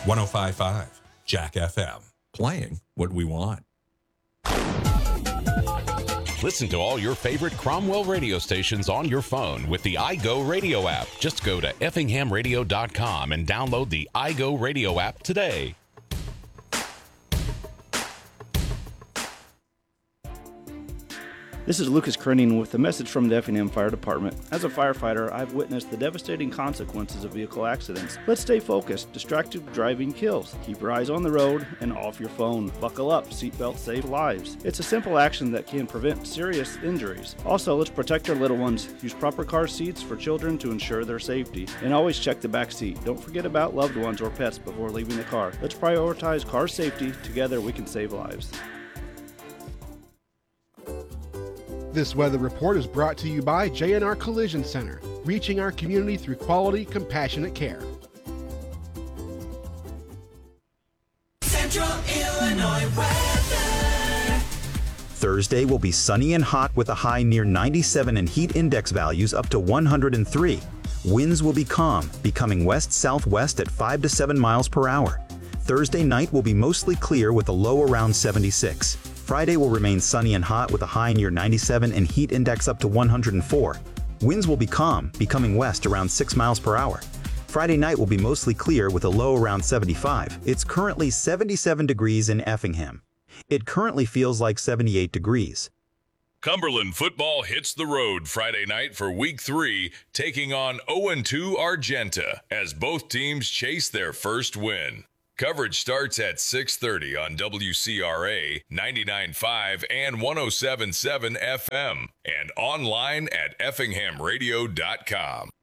105.5 Jack FM. Playing what we want. Listen to all your favorite Cromwell radio stations on your phone with the iGo Radio app. Just go to effinghamradio.com and download the iGo Radio app today. This is Lucas Krenning with a message from the Effingham Fire Department. As a firefighter, I've witnessed the devastating consequences of vehicle accidents. Let's stay focused. Distracted driving kills. Keep your eyes on the road and off your phone. Buckle up. Seatbelts save lives. It's a simple action that can prevent serious injuries. Also, let's protect our little ones. Use proper car seats for children to ensure their safety. And always check the back seat. Don't forget about loved ones or pets before leaving the car. Let's prioritize car safety. Together, we can save lives. This weather report is brought to you by J&R Collision Center, reaching our community through quality, compassionate care. Central Illinois weather. Thursday will be sunny and hot with a high near 97 and heat index values up to 103. Winds will be calm, becoming west-southwest at 5 to 7 miles per hour. Thursday night will be mostly clear with a low around 76. Friday will remain sunny and hot with a high near 97 and heat index up to 104. Winds will be calm, becoming west around 6 miles per hour. Friday night will be mostly clear with a low around 75. It's currently 77 degrees in Effingham. It currently feels like 78 degrees. Cumberland football hits the road Friday night for Week 3, taking on 0-2 Argenta as both teams chase their first win. Coverage starts at 6:30 on WCRA 99.5 and 107.7 FM and online at effinghamradio.com.